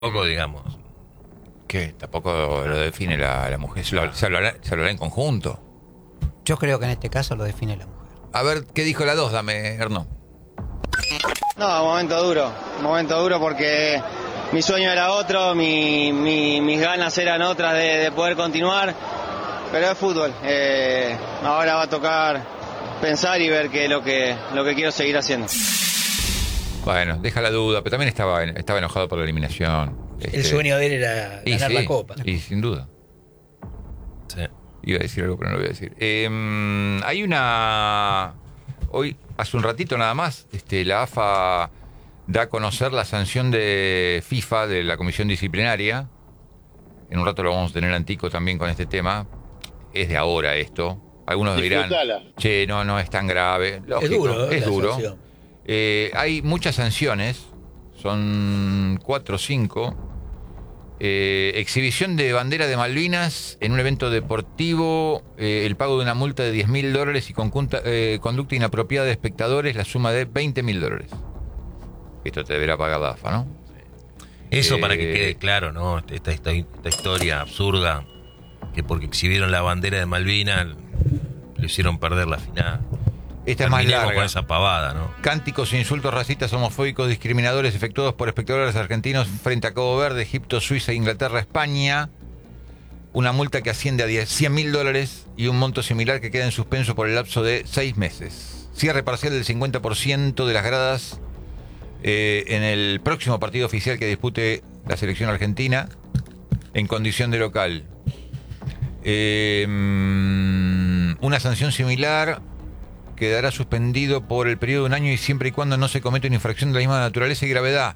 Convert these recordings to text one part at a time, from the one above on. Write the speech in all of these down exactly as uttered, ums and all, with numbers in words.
Poco, digamos. Que tampoco lo define la, la mujer, se, lo, se, hablará, se hablará en conjunto. Yo creo que en este caso lo define la mujer. A ver, ¿qué dijo la dos? Dame, Hernán. No, momento duro, momento duro porque mi sueño era otro, mi, mi, mis ganas eran otras de, de poder continuar, pero es fútbol. Eh, ahora va a tocar pensar y ver qué es lo que, lo que quiero seguir haciendo. Bueno, deja la duda, pero también estaba, estaba enojado por la eliminación. El Este, sueño de él era y ganar sí, la Copa. Y sin duda. Sí. Iba a decir algo, pero no lo voy a decir. Eh, hay una... Hoy, hace un ratito nada más, este, la A F A da a conocer la sanción de FIFA, de la Comisión Disciplinaria. En un rato lo vamos a tener Antico también con este tema. Es de ahora esto. Algunos dirán, Disfrutala. che, no, no es tan grave. Lógico, Es duro, ¿eh? es La duro. sanción. Eh, hay muchas sanciones, son cuatro o cinco. Eh, exhibición de bandera de Malvinas en un evento deportivo, eh, el pago de una multa de diez mil dólares y conjunta, eh, conducta inapropiada de espectadores, la suma de veinte mil dólares. Esto te deberá pagar la A F A, ¿no? Eso Eh, para que quede claro, ¿no? Esta, esta, esta historia absurda, que porque exhibieron la bandera de Malvinas, le hicieron perder la final. Esta es más Terminemos larga. con esa pavada, ¿no? Cánticos e insultos racistas, homofóbicos, discriminadores efectuados por espectadores argentinos frente a Cabo Verde, Egipto, Suiza, Inglaterra, España. Una multa que asciende a cien mil dólares y un monto similar que queda en suspenso por el lapso de seis meses. Cierre parcial del cincuenta por ciento de las gradas eh, en el próximo partido oficial que dispute la selección argentina en condición de local. Eh, una sanción similar quedará suspendido por el periodo de un año y siempre y cuando no se cometa una infracción de la misma naturaleza y gravedad.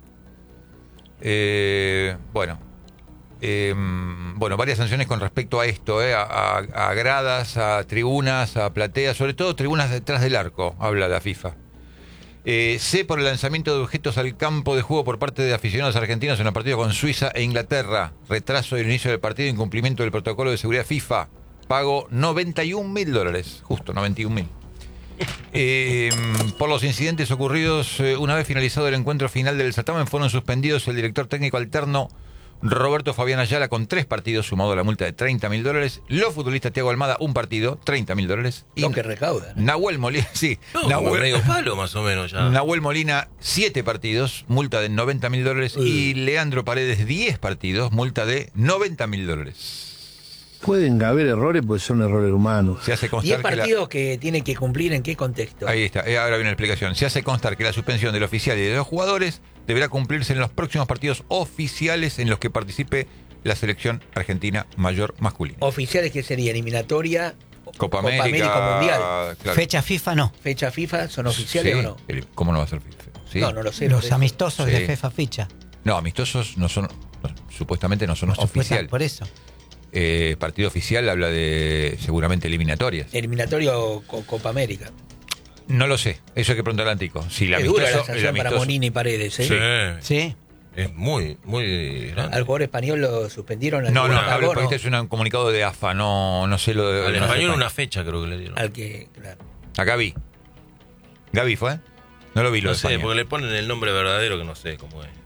Eh, bueno, eh, bueno, varias sanciones con respecto a esto, eh, a, a, a gradas, a tribunas, a plateas, sobre todo tribunas detrás del arco, habla la FIFA. Eh, C por el lanzamiento de objetos al campo de juego por parte de aficionados argentinos en el partido con Suiza e Inglaterra. Retraso del inicio del partido, incumplimiento del protocolo de seguridad FIFA. Pago noventa y un mil dólares, justo noventa y un mil. Eh, por los incidentes ocurridos eh, una vez finalizado el encuentro final del certamen, fueron suspendidos el director técnico alterno Roberto Fabián Ayala con tres partidos, sumado a la multa de treinta mil dólares. Los futbolistas Thiago Almada, un partido, treinta mil dólares. Lo que recaudan. Nahuel Molina, sí. No, Nahuel, como medio palo más o menos ya. Nahuel Molina, siete partidos, multa de noventa mil dólares. Uy. Y Leandro Paredes, diez partidos, multa de noventa mil dólares. Pueden haber errores porque son errores humanos. Se hace ¿Diez constar que la- partidos que tienen que cumplir en qué contexto? Ahí está, eh, ahora viene la explicación. Se hace constar que la suspensión del oficial y de los jugadores deberá cumplirse en los próximos partidos oficiales en los que participe la selección argentina mayor masculina. Oficiales que sería eliminatoria, Copa Copa América, América o Mundial. claro. Fecha FIFA no. Fecha FIFA, ¿son oficiales Sí, o no? el- ¿Cómo no va a ser FIFA? Sí. No, no lo sé. por Los eso. amistosos Sí. de FIFA ficha. No, amistosos no son, no, supuestamente no son los oficiales. Por eso. Eh, partido oficial habla de seguramente eliminatorias. Eliminatorio o Copa América. No lo sé, eso hay que preguntarle al Antico. Si el Es dura la amistoso, el sanción para amistoso- Monini y Paredes, ¿eh? Sí. Sí. Es muy, muy grande. Al jugador español lo suspendieron. Al No, no, al hablo Bono, porque es un comunicado de A F A, no, no sé lo de... Al no sé español cuál. una fecha creo que le dieron. al que, claro. A Gaby. Gaby fue. No lo vi lo No de sé, España. porque le ponen el nombre verdadero que no sé cómo es.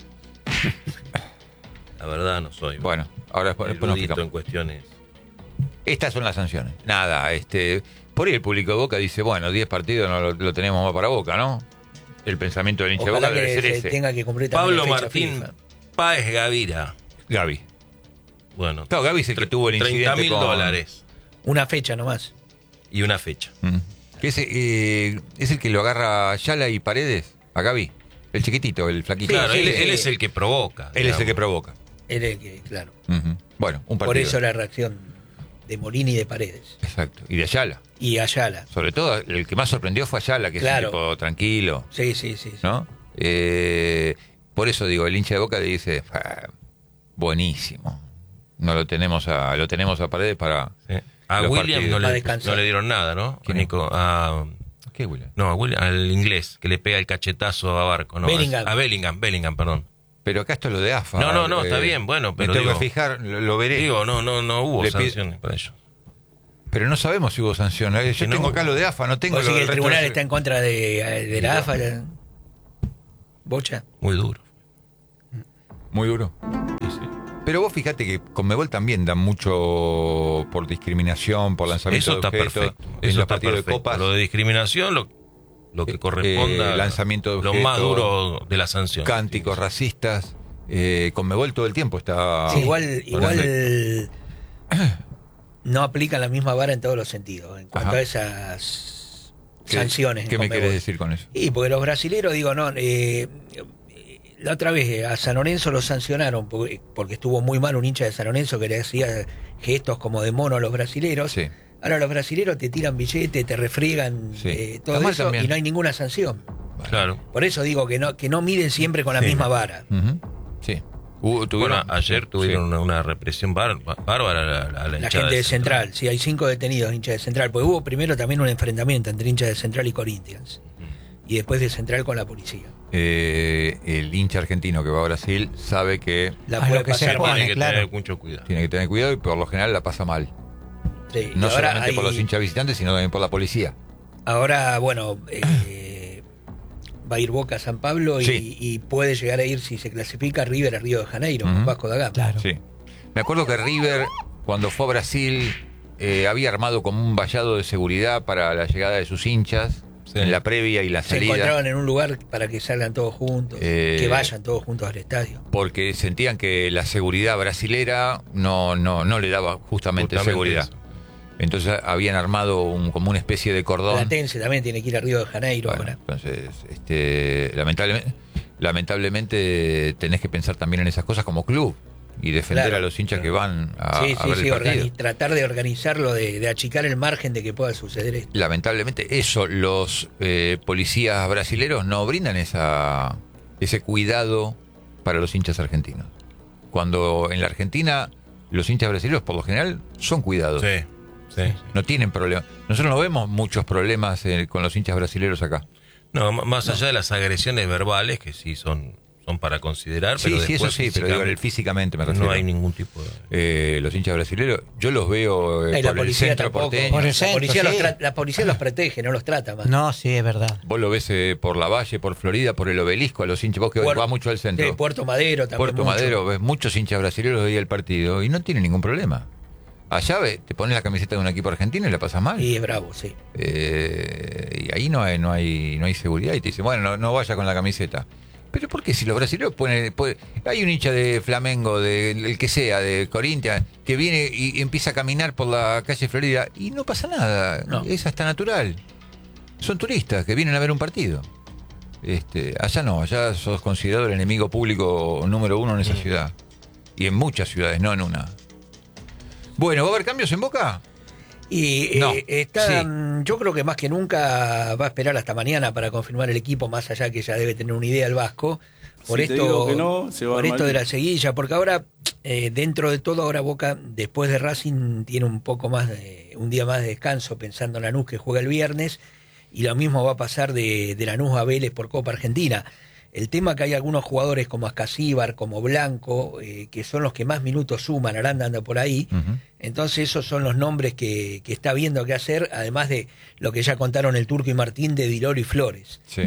La verdad no soy. Bueno, ahora después, después nos erudito fijamos. en cuestiones. Estas son las sanciones. Nada, este. Por ahí el público de Boca dice, bueno, diez partidos no lo, lo tenemos más para Boca, ¿no? El pensamiento del hincha de Ojalá Boca debe que ser se ese. tenga que cumplir también Pablo la fecha Martín FIFA. Páez Gavira. Gaby. Bueno, Claro, Gaby es el que tuvo el incidente treinta mil con... dólares Una fecha nomás. y una fecha. Mm. Que ese, eh, es el que lo agarra Ayala y Paredes, a Gaby. El chiquitito, el flaquito. Claro, sí, él, sí. él es el que provoca. Él es el que digamos. provoca. Él es el que, claro. Ujú. Bueno, un partido. Por eso la reacción de Molini y de Paredes. Exacto. Y de Ayala. Y Ayala. Sobre todo, el que más sorprendió fue Ayala, que Claro. es un tipo tranquilo, Sí, sí, sí. sí. ¿no? Eh, por eso digo, el hincha de Boca le dice, "Ah, buenísimo. No lo tenemos a, lo tenemos a Paredes para Sí. A los William partidos". no Va a le, descansar. no le dieron nada, ¿no? ¿Quién? Nico, a, ¿Qué, William? no, a William, al inglés, que le pega el cachetazo a Barco. No, Bellingham. A, a Bellingham, Bellingham, perdón. Pero acá esto es lo de A F A. No, no, no, eh, está bien, bueno, pero Me tengo digo- que fijar, lo, lo veré. Digo, no, no, no hubo Le pide- sanciones para ellos. Pero no sabemos si hubo sanciones. Eh, Yo Que no. tengo acá lo de A F A, no tengo Vos lo decís que del el resto tribunal de- está en contra de, de la A F A. la- Bocha. Muy duro. Muy duro. Pero vos fíjate que Conmebol también da mucho por discriminación, por lanzamiento Eso de está objetos perfecto. en Eso los está partidos de perfecto. copas. Lo de discriminación, lo, lo que Eh, corresponda. eh, lanzamiento de lo más objetos, duro de la sanción. Cánticos racistas. Eh, Conmebol todo el tiempo está... Sí, igual, hablando de- igual no aplican la misma vara en todos los sentidos, en cuanto Ajá. a esas ¿Qué- sanciones. en ¿Qué me Conmebol. querés decir con eso? Y porque los brasileros, digo, no, eh, la otra vez eh, a San Lorenzo lo sancionaron porque, porque estuvo muy mal un hincha de San Lorenzo que le hacía gestos como de mono a los brasileros. Sí. Ahora los brasileros te tiran billetes, te refriegan Sí. eh, todo Está mal eso también. y no hay ninguna sanción. Claro. Por eso digo que no, que no miden siempre con la Sí. misma vara. Ujú. Sí. Hubo- tuvieron- Bueno, ayer sí, tuvieron sí. una, una represión bar- bárbara a la, a la La hinchada gente de Central, sí, hay cinco detenidos hinchas de Central, porque hubo primero también un enfrentamiento entre hinchas de Central y Corinthians, y después de Central con la policía. Eh, el hincha argentino que va a Brasil sabe que La A puede lo que se pasar pone, mal. Tiene que claro. tener mucho cuidado. tiene que tener cuidado y por lo general la pasa mal. Sí, y No ahora solamente por hay- los hinchas visitantes, sino también por la policía. Ahora, bueno, eh, va a ir Boca a San Pablo y, Sí. y puede llegar a ir, si se clasifica, River a Río de Janeiro, Ujú. con Vasco da Gama. Claro. Sí. Me acuerdo que River, cuando fue a Brasil, eh, había armado como un vallado de seguridad para la llegada de sus hinchas, Sí. en la previa y la Se salida, encontraban en un lugar para que salgan todos juntos, Eh, que vayan todos juntos al estadio. porque sentían que la seguridad brasilera no, no, no le daba justamente, Justamente seguridad. eso. Entonces habían armado un, como una especie de cordón. Platense también tiene que ir a Río de Janeiro Bueno, ahora. entonces, este, lamentablemente, lamentablemente tenés que pensar también en esas cosas como club y defender Claro, a los hinchas claro. que van a, sí, a sí, ver sí, el partido. organi- tratar de organizarlo, de, de achicar el margen de que pueda suceder esto. Lamentablemente eso, los eh, policías brasileros no brindan esa, ese cuidado para los hinchas argentinos. Cuando en la Argentina los hinchas brasileños por lo general son cuidados, Sí, sí. no tienen problemas. Nosotros no vemos muchos problemas eh, con los hinchas brasileños acá. No, m- más allá de las agresiones verbales, que sí son, son para considerar, Sí, pero sí, eso después sí, pero digo, el físicamente me refiero. no hay ningún tipo de... Eh, los hinchas brasileños, yo los veo eh, Y la por el policía centro tampoco. porteño. Por el la, centro, policía los sí. tra- la policía los protege, no los trata más. No, sí, es verdad. Vos lo ves eh, por la Valle, por Florida, por el Obelisco, a los hinchas, vos que Puer- vas mucho al centro. Sí, Puerto Madero también. Puerto mucho. Madero, ves muchos hinchas brasileños hoy el partido y no tienen ningún problema. Allá ve, te pones la camiseta de un equipo argentino y la pasas mal. Y es bravo, sí. Eh, y ahí no hay, no hay, no hay seguridad y te dicen, bueno, no, no vaya con la camiseta. Pero ¿por qué si los brasileños ponen, ponen- hay un hincha de Flamengo, de el que sea, de Corinthians, que viene y empieza a caminar por la calle Florida y no pasa nada, No. es hasta natural. Son turistas que vienen a ver un partido. Este, allá no, allá sos considerado el enemigo público número uno en esa ciudad. Y en muchas ciudades, no en una. Bueno, ¿va a haber cambios en Boca? Y No, eh, está, sí. mm, yo creo que más que nunca va a esperar hasta mañana para confirmar el equipo, más allá que ya debe tener una idea el Vasco. Por Si te esto, digo que no, se va a por armar esto de lío. la seguilla, porque ahora, eh, dentro de todo, ahora Boca, después de Racing, tiene un poco más de, un día más de descanso, pensando en Lanús que juega el viernes, y lo mismo va a pasar de, de Lanús a Vélez por Copa Argentina. El tema que hay algunos jugadores como Ascasíbar, como Blanco, eh, que son los que más minutos suman, Aranda anda por ahí. Ujú. Entonces esos son los nombres que, que está viendo qué hacer, además de lo que ya contaron el Turco y Martín de Dilolo y Flores. Sí.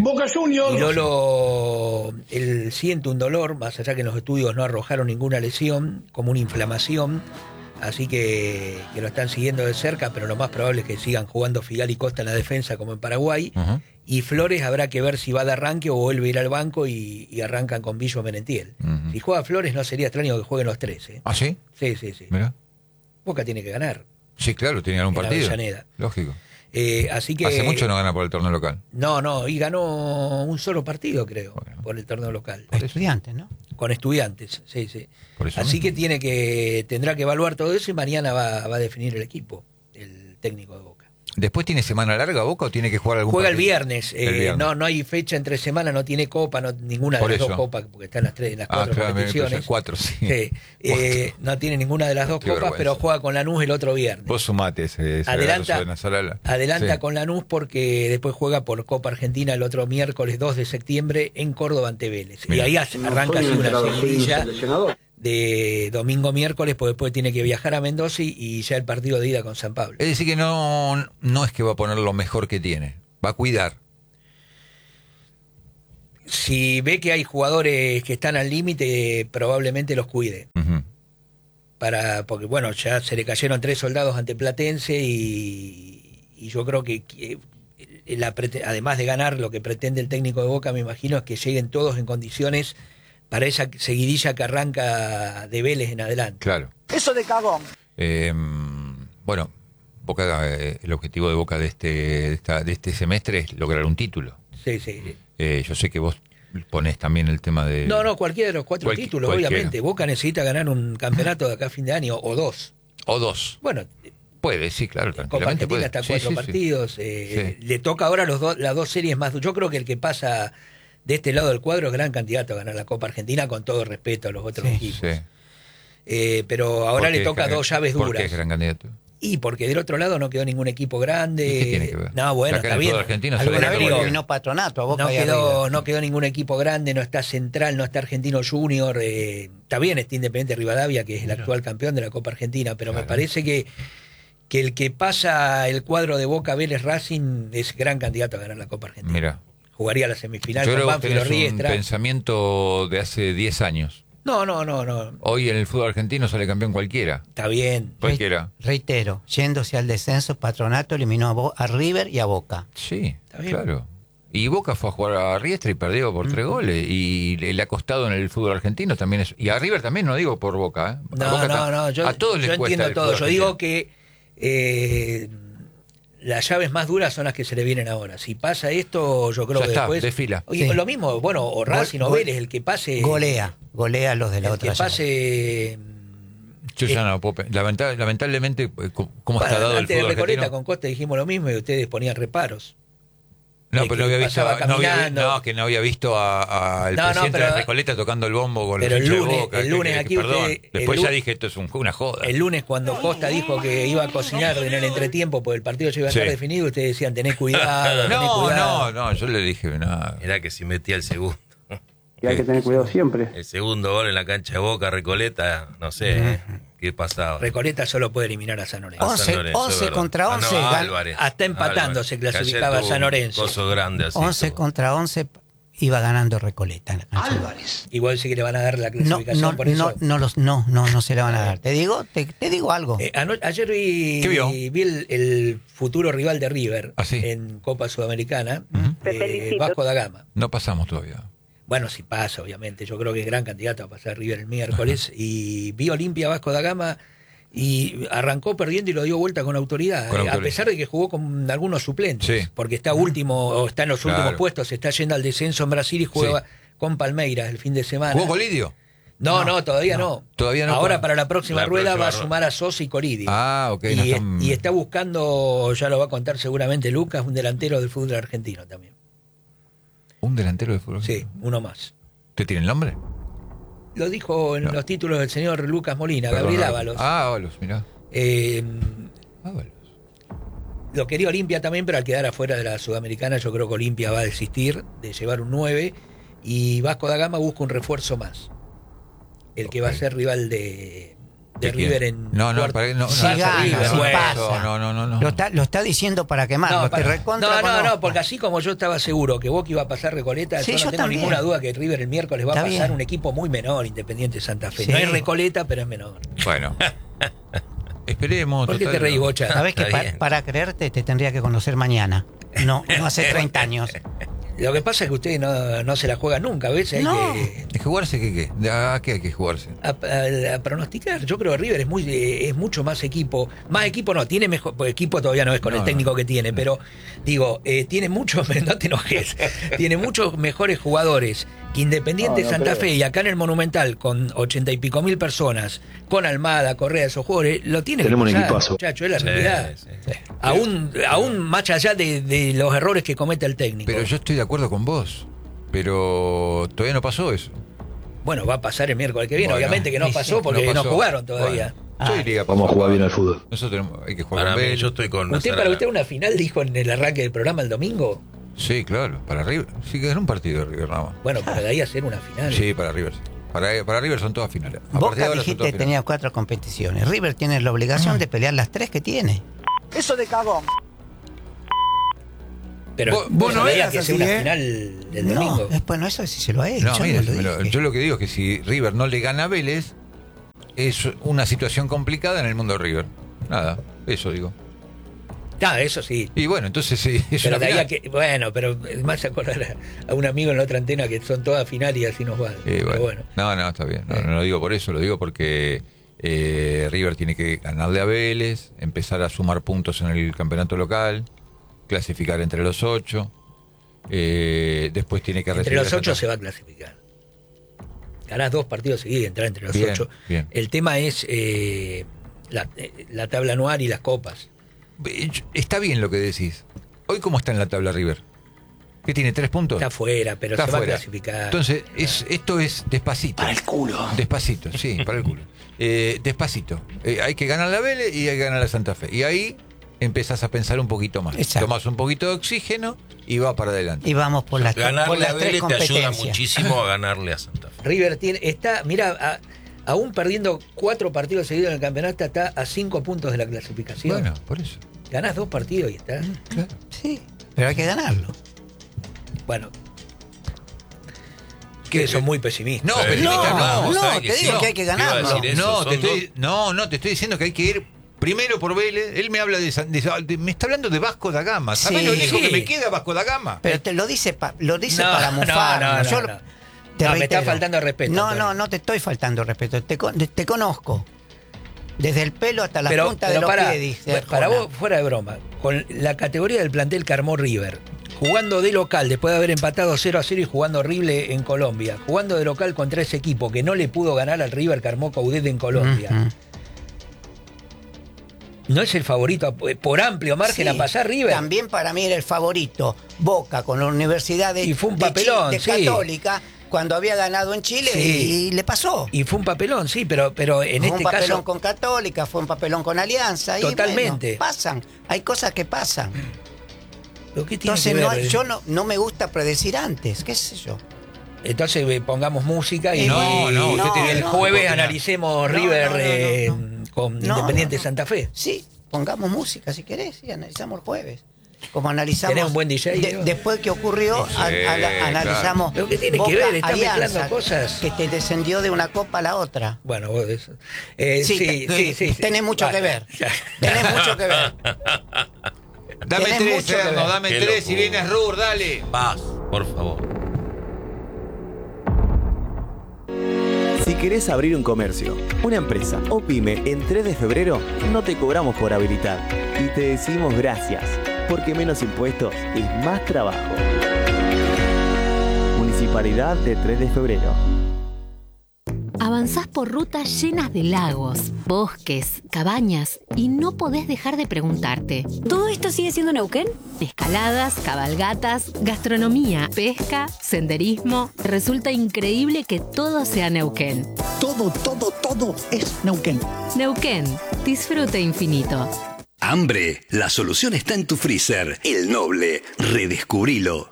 Dilolo, él siente un dolor, más allá que en los estudios no arrojaron ninguna lesión, como una inflamación, así que, que lo están siguiendo de cerca, pero lo más probable es que sigan jugando Figal y Costa en la defensa como en Paraguay. Ujú. Y Flores habrá que ver si va de arranque o vuelve a ir al banco y, y arrancan con Billo Merentiel. Ujú. Si juega Flores no sería extraño que jueguen los tres. ¿eh? ¿Ah, sí? Sí, sí, sí. Mirá. Boca tiene que ganar. Sí, claro, tiene algún En partido. Avellaneda. Lógico. Eh, así que Hace mucho no gana por el torneo local. no, no, y ganó un solo partido, creo, Bueno. por el torneo local. Por eso. Estudiantes, ¿no? Con Estudiantes, sí, sí. Por eso Así mismo. que tiene que tendrá que evaluar todo eso y mañana va, va a definir el equipo, el técnico de Boca. ¿Después tiene semana larga Boca o tiene que jugar algún Juega el partido? viernes, eh, El viernes. no no hay fecha entre semana, no tiene copa, no ninguna Por de las eso. dos copas, porque están las tres, las Ah, cuatro claro, me- competiciones. cuatro, sí. Sí, eh, no tiene ninguna de las dos Qué copas, vergüenza. pero juega con Lanús el otro viernes. Vos sumate ese, ese Adelanta, abrazo de Nasrallah. adelanta Sí. con Lanús porque después juega por Copa Argentina el otro miércoles dos de septiembre en Córdoba ante Vélez. Mirá. Y ahí hace- arranca así una seguidilla de domingo miércoles, porque después tiene que viajar a Mendoza y, y ya el partido de ida con San Pablo. Es decir, que no, no es que va a poner lo mejor que tiene. Va a cuidar. Si ve que hay jugadores que están al límite, probablemente los cuide. Ujú. para porque bueno, ya se le cayeron tres soldados ante Platense y, y yo creo que, que la, además de ganar, lo que pretende el técnico de Boca, me imagino, es que lleguen todos en condiciones para esa seguidilla que arranca de Vélez en adelante. Claro. Eso de cagón. Eh, bueno, Boca, eh, el objetivo de Boca de este, de, esta, de este semestre es lograr un título. Sí, sí. Eh, yo sé que vos ponés también el tema de... No, no, cualquiera de los cuatro Cualqui- títulos, cualquiera. obviamente. Boca necesita ganar un campeonato de acá a fin de año, o dos. O dos. Bueno, Puede, sí, claro, Copa tranquilamente Argentina puede. está Sí, cuatro sí, sí. partidos. eh, Sí. Le toca ahora los do- las dos series más. Yo creo que el que pasa de este lado del cuadro es gran candidato a ganar la Copa Argentina, con todo respeto a los otros Sí, equipos. Sí. Eh, pero ahora ¿Por le qué toca es- dos llaves ¿Por duras. qué es gran candidato? Y porque del otro lado no quedó ningún equipo grande. ¿Y qué tiene que ver? No, bueno, Acá en está el bien. fútbol argentino se Alguna ve vez que le digo, eliminó Patronato a Boca No y a quedó, River. no quedó ningún equipo grande, no está Central, no está Argentino Junior. Eh, está bien, está Independiente Rivadavia, que es el actual campeón de la Copa Argentina, pero me parece que, que el que pasa el cuadro de Boca, Vélez, Racing es gran candidato a ganar la Copa Argentina. Mira, Jugaría la semifinal yo con creo que Banfield o tenés un Riestra. pensamiento de hace diez años. No, no, no, no. Hoy en el fútbol argentino sale campeón cualquiera. Está bien. Cualquiera. Reitero, yéndose al descenso, Patronato eliminó a, Bo- a River y a Boca. Sí, Está bien. claro. Y Boca fue a jugar a Riestra y perdió por tres goles. Y le, le ha costado en el fútbol argentino también. Es, y a River también, no digo por Boca. ¿eh? A No, Boca no, ta- no. Yo, a todos les yo cuesta entiendo el todo. fútbol Yo argentino. digo que eh, las llaves más duras son las que se le vienen ahora. Si pasa esto, yo creo Ya que está, después. desfila. Oye, Sí. lo mismo, bueno, o Racing o Gol- Vélez, el que pase. Golea, golea a los de la El otra que llave. pase. Yo ya no puedo pe- lamenta- lamentablemente, eh, co- ¿cómo está Bueno, dado el antes de fútbol Recoleta argentino? con Costa dijimos lo mismo y ustedes ponían reparos. No, de pero que no había visto, pasaba no, había, caminando. no, que no había visto a- a- al No, no, presidente pero- de Recoleta tocando el bombo con pero los el hinchas de lunes- Boca. el que- lunes que- aquí perdón. ustedes- el Después ya lu- dije, esto es un- una joda. El lunes, cuando Costa dijo que iba a cocinar en el entretiempo porque el partido ya iba a estar Sí. definido, ustedes decían, tenés cuidado, tenés No, cuidado. no, no, yo le dije nada. Era que si metía el segundo. Y hay que tener cuidado siempre. El segundo gol en la cancha de Boca, Recoleta, no sé eh, qué pasaba. Recoleta solo puede eliminar a San Lorenzo. A San once, Lorenzo, once es verdad. contra Ah, no, once, gan- Álvarez. hasta empatando Álvarez, se que ayer clasificaba tuvo San un Lorenzo. coso grande así. once todo. contra once iba ganando Recoleta en la cancha. Álvarez. Igual sí que le van a dar la No, clasificación no, por eso. no, no, los, no, no, no se le van a dar. Te digo, te, te digo algo. Eh, ano- ayer vi, ¿Qué vio? vi el, el futuro rival de River Ah, sí. en Copa Sudamericana, Te eh, felicito. Vasco da Gama. No pasamos todavía. Bueno, si pasa, obviamente. Yo creo que es gran candidato a pasar River el miércoles. Y vi Olimpia Vasco da Gama y arrancó perdiendo y lo dio vuelta con autoridad. Con eh, autoridad. A pesar de que jugó con algunos suplentes. Sí. Porque está último, o está en los Claro. últimos puestos, se está yendo al descenso en Brasil y juega con Palmeiras el fin de semana. ¿Jugó Colidio? No, no, todavía no. Todavía no Ahora juega. para la próxima La rueda próxima va a rueda. sumar a Sosa y Coridi. Ah, ok. y, no es- están- y está buscando, ya lo va a contar seguramente Lucas, un delantero del fútbol argentino también. ¿Un delantero de fútbol? Sí, uno más. ¿Usted tiene el nombre? Lo dijo en No. los títulos del señor Lucas Molina, Perdón, Gabriel no. Ábalos. Ah, Ábalos, mirá. Eh, Ábalos. lo quería Olimpia también, pero al quedar afuera de la Sudamericana, yo creo que Olimpia va a desistir de llevar un nueve y Vasco da Gama busca un refuerzo más. El que va a Ok. ser rival de, de ¿De quién? River en. No, no, cuarto- para- no, Si no, Pasa gana, River, si bueno. pasa. No, no, no, no. Lo está, lo está diciendo para quemarlo. No, te para- recontra no, no, no, conozco. porque así como yo estaba seguro que Boca iba a pasar Recoleta, Sí, yo no yo tengo también. ninguna duda que River el miércoles va Está a pasar bien. un equipo muy menor, Independiente Santa Fe. Sí. No es Recoleta, pero es menor. Bueno. Esperemos. ¿Por qué total, te reís, no. Bocha? Sabes que Está pa- bien. para creerte te tendría que conocer mañana. No, no hace treinta años. Lo que pasa es que ustedes no, no se la juegan nunca, a veces hay No. que ¿De jugarse qué qué? ¿De a qué hay que jugarse? a, a- a pronosticar. Yo creo que River es muy eh, es mucho más equipo. Más equipo no, tiene mejor. Pues equipo todavía no es con No, el técnico no. que tiene, pero digo, eh, tiene muchos. No te enojes. Tiene muchos mejores jugadores que Independiente No, no Santa creo. Fe y acá en el Monumental, con ochenta y pico mil personas, con Almada, Correa, esos jugadores, lo tiene Tenemos que un usar, equipazo. muchacho, es la Sí, realidad. sí. Aún, aún más allá de, de los errores que comete el técnico. Pero yo estoy de acuerdo con vos. Pero todavía no pasó eso. Bueno, va a pasar el miércoles que viene. Bueno, Obviamente que no sí, pasó sí, porque no, pasó. jugaron todavía. Bueno, yo diría, Vamos a jugar bien al fútbol. Nosotros tenemos, hay que jugar Para con mí, Vélez. yo estoy con ¿Usted Nazar para a la- usted una final dijo en el arranque del programa el domingo? Sí, claro. Para River. Sí, que es un partido de River nada más. Bueno, pero de ahí hacer una final. Sí, para River. Sí. Para, para River son todas finales. A partir de Boca ahora son dijiste todas que finales. tenía cuatro competiciones. River tiene la obligación de pelear las tres que tiene. Eso de cagón. Pero Vos- vos, vos no no veías veas que así, sea una ¿eh? final del No, domingo. es, bueno, eso sí se lo ha hecho. No, yo mire, no lo me lo- dije. yo lo que digo es que si River no le gana a Vélez, es una situación complicada en el mundo de River. Nada, eso digo. Ah, eso sí. Y bueno, entonces sí, es Pero una de ahí a final. que, bueno, pero más acordar a, a un amigo en la otra antena que son todas finales y así nos va. Eh, Pero bueno. bueno. No, no, está bien. No, Eh. no lo digo por eso, lo digo porque eh, River tiene que ganarle a Vélez, empezar a sumar puntos en el campeonato local, clasificar entre los ocho. Eh, después tiene que Entre recibir los a ocho Santa- se va a clasificar. Ganás dos partidos seguidos y entrar entre los Bien, ocho. bien. El tema es eh, la, eh, la tabla anual y las copas. Está bien lo que decís. Hoy, ¿cómo está en la tabla River? ¿Qué tiene? ¿Tres puntos? Está afuera, pero Está se va afuera. a clasificar. Entonces, es, esto es despacito. Para el culo. Despacito, sí, para el culo. Eh, despacito. Eh, hay que ganar la Vélez y hay que ganar la Santa Fe. Y ahí empezás a pensar un poquito más. Exacto. Tomás un poquito de oxígeno y va para adelante. Y vamos por las, por Ganarle las a tres Vélez te ayuda competencias. muchísimo a ganarle a Santa Fe. River tiene, está, mira, a- aún perdiendo cuatro partidos seguidos en el campeonato, está a cinco puntos de la clasificación. Bueno, por eso. Ganás dos partidos y está. Claro. Sí, pero hay que ganarlo. Bueno. Que son muy pesimistas. No, Sí. pero No, no, vos no, sabés te que digo sí. que hay que Te iba a ganarlo. decir eso, No, son te estoy, dos- no, no, te estoy diciendo que hay que ir primero por Vélez. Él me habla de, San- de- de- me está hablando de Vasco da Gama. ¿Sabés Sí. lo lejos Sí. que me queda Vasco da Gama? Pero te lo dice, pa- lo dice No, para no, mofarnos. no, no, Yo no. te No, me está reitero. faltando respeto, No, Antonio. no, no te estoy faltando respeto. Te, con- te conozco. Desde el pelo hasta la pero, punta pero de los para, pies, dice para Arjona. vos, fuera de broma, con la categoría del plantel que armó River, jugando de local después de haber empatado cero a cero y jugando horrible en Colombia, jugando de local contra ese equipo que no le pudo ganar al River que armó Coudet en Colombia. Ujú. ¿No es el favorito a- por amplio margen Sí, a pasar River? También para mí era el favorito. Boca con la Universidad de, Y fue un de papelón, Chi- de sí. Católica, cuando había ganado en Chile Sí. y, y le pasó. Y fue un papelón, sí, pero, pero en fue este un papelón caso... con Católica, fue un papelón con Alianza. y Totalmente. bueno, pasan, hay cosas que pasan. ¿Lo que tiene Entonces que no, ver? yo no, no me gusta predecir antes, qué sé yo. Entonces eh, pongamos música y, No, no, usted y tiene- el no, jueves no, analicemos no, River no, no, no, eh, no. con No, Independiente no, no. Santa Fe. Sí, pongamos música si querés, sí, analizamos el jueves. Como analizamos. ¿Tenés un buen D J, de- Diego? después que ocurrió, Sí, a- a- la- analizamos. Pero ¿qué tiene que Boca ver? Está Alianza, mezclando cosas. Que te descendió de una copa a la otra. Bueno, vos de eso. Eh, sí, Sí, sí, te- sí, sí, tenés mucho Basta. que ver. Ya. Tenés mucho que ver. Dame Tenés tres, mucho que Erno, ver. dame Qué tres y locura. vienes Rur, dale. Vas, por favor. Si querés abrir un comercio, una empresa o pyme en tres de febrero, no te cobramos por habilitar. Y te decimos gracias, porque menos impuestos es más trabajo. Municipalidad de tres de febrero. Avanzás por rutas llenas de lagos, bosques, cabañas y no podés dejar de preguntarte. ¿Todo esto sigue siendo Neuquén? Escaladas, cabalgatas, gastronomía, pesca, senderismo. Resulta increíble que todo sea Neuquén. Todo, todo, todo es Neuquén. Neuquén, disfrute infinito. Hambre, la solución está en tu freezer. El Noble, redescubrilo.